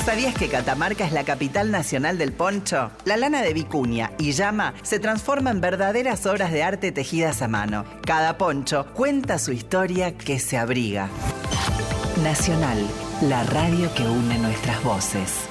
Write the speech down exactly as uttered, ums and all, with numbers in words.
¿Sabías que Catamarca es la capital nacional del poncho? La lana de vicuña y llama se transforma en verdaderas obras de arte tejidas a mano. Cada poncho cuenta su historia que se abriga. Nacional, la radio que une nuestras voces.